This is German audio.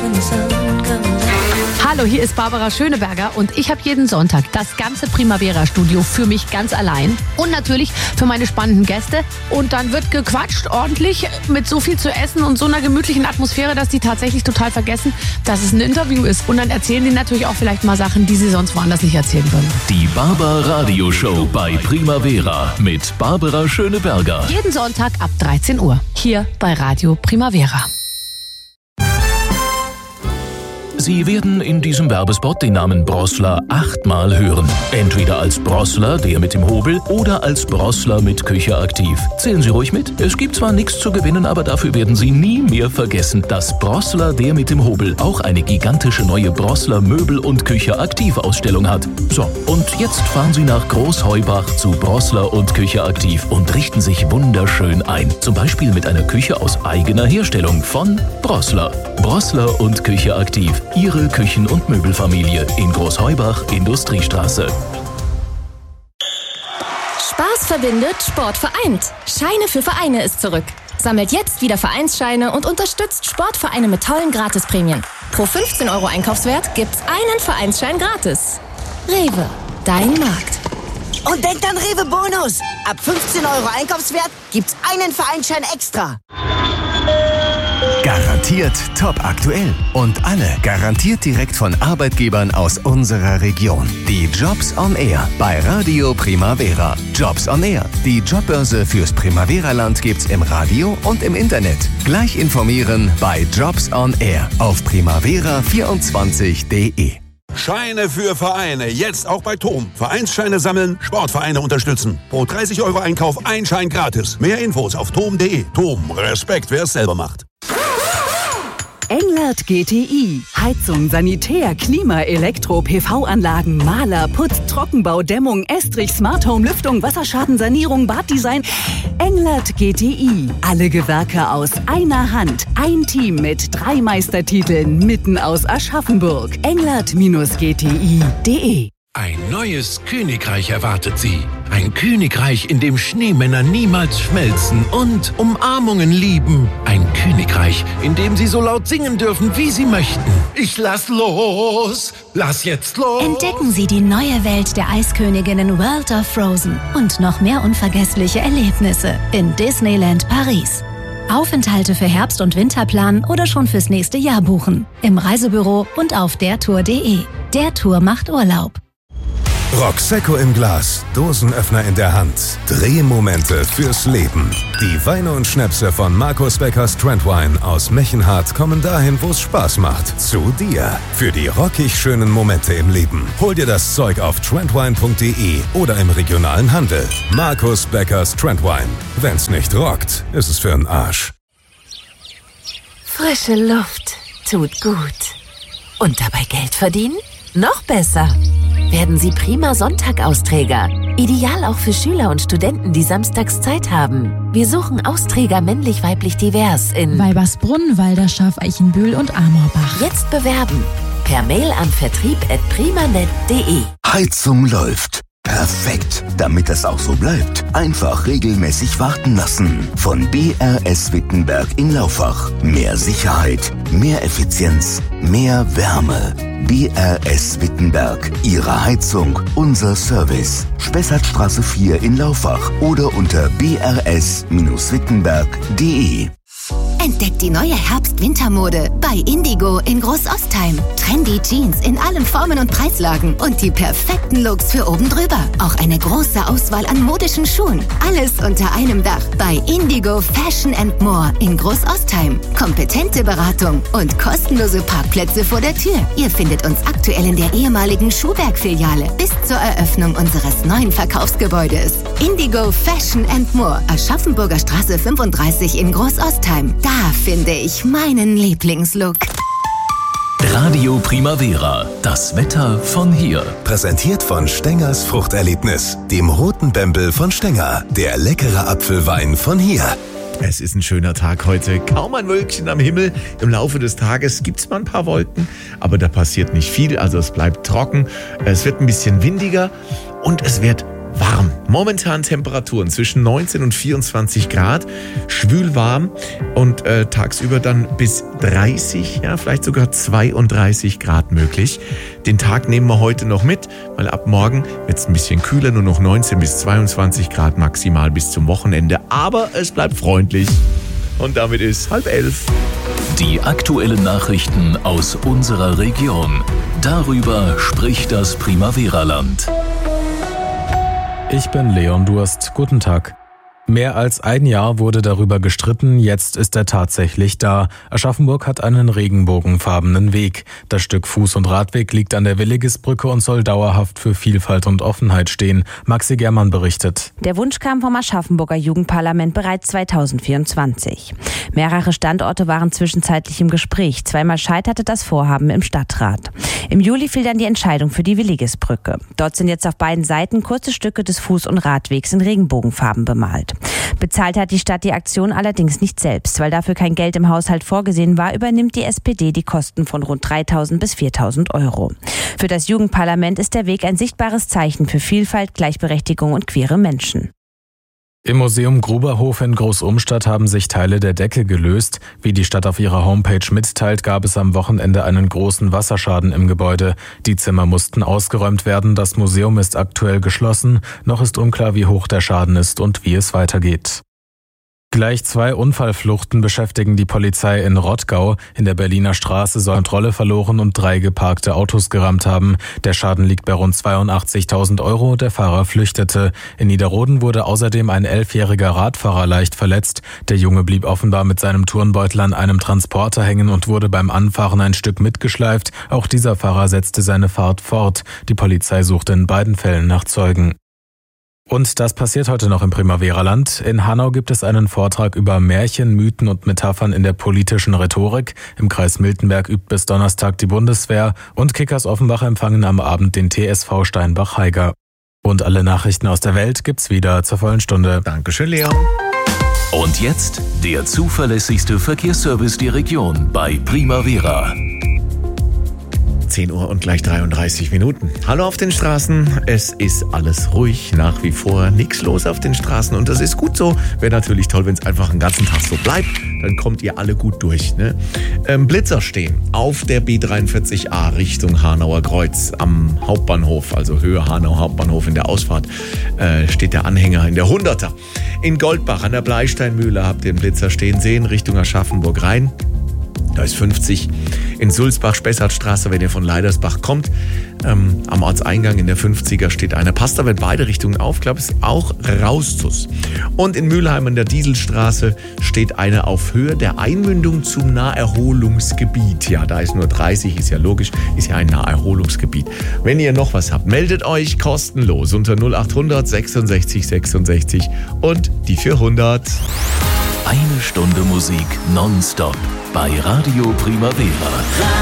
Hallo, hier ist Barbara Schöneberger und ich habe jeden Sonntag das ganze Primavera-Studio für mich ganz allein und natürlich für meine spannenden Gäste. Und dann wird gequatscht ordentlich mit so viel zu essen und so einer gemütlichen Atmosphäre, dass die tatsächlich total vergessen, dass es ein Interview ist. Und dann erzählen die natürlich auch vielleicht mal Sachen, die sie sonst woanders nicht erzählen würden. Die Barbara Radio Show bei Primavera mit Barbara Schöneberger. Jeden Sonntag ab 13 Uhr hier bei Radio Primavera. Sie werden in diesem Werbespot den Namen Brossler 8-mal hören. Entweder als Brossler, der mit dem Hobel, oder als Brossler mit Küche aktiv. Zählen Sie ruhig mit. Es gibt zwar nichts zu gewinnen, aber dafür werden Sie nie mehr vergessen, dass Brossler, der mit dem Hobel, auch eine gigantische neue Brossler Möbel- und Küche aktiv Ausstellung hat. So, und jetzt fahren Sie nach Großheubach zu Brossler und Küche aktiv und richten sich wunderschön ein. Zum Beispiel mit einer Küche aus eigener Herstellung von Brossler. Brossler und Küche aktiv. Ihre Küchen- und Möbelfamilie in Großheubach, Industriestraße. Spaß verbindet, Sport vereint. Scheine für Vereine ist zurück. Sammelt jetzt wieder Vereinsscheine und unterstützt Sportvereine mit tollen Gratisprämien. Pro 15 € Einkaufswert gibt's einen Vereinsschein gratis. Rewe, dein Markt. Und denkt an Rewe Bonus. Ab 15 € Einkaufswert gibt's einen Vereinsschein extra. Garantiert top aktuell und alle garantiert direkt von Arbeitgebern aus unserer Region. Die Jobs on Air bei Radio Primavera. Jobs on Air. Die Jobbörse fürs Primavera-Land gibt's im Radio und im Internet. Gleich informieren bei Jobs on Air auf primavera24.de. Scheine für Vereine, jetzt auch bei TOM. Vereinsscheine sammeln, Sportvereine unterstützen. Pro 30 € Einkauf ein Schein gratis. Mehr Infos auf tom.de. TOM, Respekt, wer es selber macht. Englert GTI. Heizung, Sanitär, Klima, Elektro, PV-Anlagen, Maler, Putz, Trockenbau, Dämmung, Estrich, Smart Home, Lüftung, Wasserschadensanierung, Baddesign. Englert GTI. Alle Gewerke aus einer Hand. Ein Team mit 3 Meistertiteln mitten aus Aschaffenburg. englert-gti.de. Ein neues Königreich erwartet Sie. Ein Königreich, in dem Schneemänner niemals schmelzen und Umarmungen lieben. Ein Königreich, in dem Sie so laut singen dürfen, wie Sie möchten. Ich lass los! Lass jetzt los! Entdecken Sie die neue Welt der Eisköniginnen World of Frozen und noch mehr unvergessliche Erlebnisse in Disneyland Paris. Aufenthalte für Herbst- und Winter planen oder schon fürs nächste Jahr buchen. Im Reisebüro und auf dertour.de. Der Tour macht Urlaub. Prosecco im Glas, Dosenöffner in der Hand, Drehmomente fürs Leben. Die Weine und Schnäpse von Markus Beckers Trendwine aus Mechenhardt kommen dahin, wo es Spaß macht. Zu dir. Für die rockig schönen Momente im Leben. Hol dir das Zeug auf trendwine.de oder im regionalen Handel. Markus Beckers Trendwine. Wenn's nicht rockt, ist es für 'n Arsch. Frische Luft tut gut. Und dabei Geld verdienen? Noch besser. Werden Sie prima Sonntag-Austräger. Ideal auch für Schüler und Studenten, die samstags Zeit haben. Wir suchen Austräger männlich-weiblich divers in Weibersbrunn, Walderschaft, Eichenbühl und Amorbach. Jetzt bewerben. Per Mail an vertrieb@primanet.de. Heizung läuft. Perfekt. Damit es auch so bleibt, einfach regelmäßig warten lassen. Von BRS Wittenberg in Laufach. Mehr Sicherheit, mehr Effizienz, mehr Wärme. BRS Wittenberg. Ihre Heizung, unser Service. Spessartstraße 4 in Laufach oder unter brs-wittenberg.de. Entdeckt die neue Herbst-Wintermode bei Indigo in Großostheim. Trendy Jeans in allen Formen und Preislagen und die perfekten Looks für oben drüber. Auch eine große Auswahl an modischen Schuhen. Alles unter einem Dach bei Indigo Fashion and More in Großostheim. Kompetente Beratung und kostenlose Parkplätze vor der Tür. Ihr findet uns aktuell in der ehemaligen Schuhberg-Filiale bis zur Eröffnung unseres neuen Verkaufsgebäudes. Indigo Fashion and More, Aschaffenburger Straße 35 in Großostheim. Da finde ich meinen Lieblingslook. Radio Primavera, das Wetter von hier. Präsentiert von Stengers Fruchterlebnis, dem roten Bembel von Stenger, der leckere Apfelwein von hier. Es ist ein schöner Tag heute, kaum ein Wölkchen am Himmel. Im Laufe des Tages gibt es mal ein paar Wolken, aber da passiert nicht viel, also es bleibt trocken. Es wird ein bisschen windiger und es wird warm. Momentan Temperaturen zwischen 19 und 24 Grad, schwül warm und tagsüber dann bis 30, ja, vielleicht sogar 32 Grad möglich. Den Tag nehmen wir heute noch mit, weil ab morgen wird es ein bisschen kühler, nur noch 19 bis 22 Grad maximal bis zum Wochenende. Aber es bleibt freundlich. Und damit ist 10:30. Die aktuellen Nachrichten aus unserer Region. Darüber spricht das Primavera-Land. Ich bin Leon Durst. Guten Tag. Mehr als ein Jahr wurde darüber gestritten, jetzt ist er tatsächlich da. Aschaffenburg hat einen regenbogenfarbenen Weg. Das Stück Fuß- und Radweg liegt an der Willigisbrücke und soll dauerhaft für Vielfalt und Offenheit stehen. Maxi Germann berichtet. Der Wunsch kam vom Aschaffenburger Jugendparlament bereits 2024. Mehrere Standorte waren zwischenzeitlich im Gespräch. Zweimal scheiterte das Vorhaben im Stadtrat. Im Juli fiel dann die Entscheidung für die Willigisbrücke. Dort sind jetzt auf beiden Seiten kurze Stücke des Fuß- und Radwegs in Regenbogenfarben bemalt. Bezahlt hat die Stadt die Aktion allerdings nicht selbst. Weil dafür kein Geld im Haushalt vorgesehen war, übernimmt die SPD die Kosten von rund 3.000 bis 4.000 Euro. Für das Jugendparlament ist der Weg ein sichtbares Zeichen für Vielfalt, Gleichberechtigung und queere Menschen. Im Museum Gruberhof in Großumstadt haben sich Teile der Decke gelöst. Wie die Stadt auf ihrer Homepage mitteilt, gab es am Wochenende einen großen Wasserschaden im Gebäude. Die Zimmer mussten ausgeräumt werden. Das Museum ist aktuell geschlossen. Noch ist unklar, wie hoch der Schaden ist und wie es weitergeht. Gleich 2 Unfallfluchten beschäftigen die Polizei in Rottgau. In der Berliner Straße soll Kontrolle verloren und 3 geparkte Autos gerammt haben. Der Schaden liegt bei rund 82.000 Euro. Der Fahrer flüchtete. In Niederroden wurde außerdem ein 11-jähriger Radfahrer leicht verletzt. Der Junge blieb offenbar mit seinem Turnbeutel an einem Transporter hängen und wurde beim Anfahren ein Stück mitgeschleift. Auch dieser Fahrer setzte seine Fahrt fort. Die Polizei suchte in beiden Fällen nach Zeugen. Und das passiert heute noch im Primavera-Land. In Hanau gibt es einen Vortrag über Märchen, Mythen und Metaphern in der politischen Rhetorik. Im Kreis Miltenberg übt bis Donnerstag die Bundeswehr. Und Kickers Offenbach empfangen am Abend den TSV Steinbach-Heiger. Und alle Nachrichten aus der Welt gibt's wieder zur vollen Stunde. Dankeschön, Leon. Und jetzt der zuverlässigste Verkehrsservice der Region bei Primavera. 10 Uhr und gleich 33 Minuten. Hallo auf den Straßen. Es ist alles ruhig, nach wie vor nichts los auf den Straßen und das ist gut so. Wäre natürlich toll, wenn es einfach den ganzen Tag so bleibt. Dann kommt ihr alle gut durch. Ne? Blitzer stehen auf der B43a Richtung Hanauer Kreuz am Hauptbahnhof, also Höhe Hanau Hauptbahnhof in der Ausfahrt, steht der Anhänger in der 100er. In Goldbach an der Bleisteinmühle habt ihr den Blitzer stehen sehen, Richtung Aschaffenburg rein. Da ist 50. In Sulzbach-Spessartstraße, wenn ihr von Leidersbach kommt, am Ortseingang in der 50er steht einer. Passt aber in beide Richtungen auf, glaube ich, ist auch Rauszus. Und in Mülheim an der Dieselstraße steht eine auf Höhe der Einmündung zum Naherholungsgebiet. Ja, da ist nur 30, ist ja logisch, ist ja ein Naherholungsgebiet. Wenn ihr noch was habt, meldet euch kostenlos unter 0800 66 66 und die 400. Eine Stunde Musik nonstop bei Radio Primavera.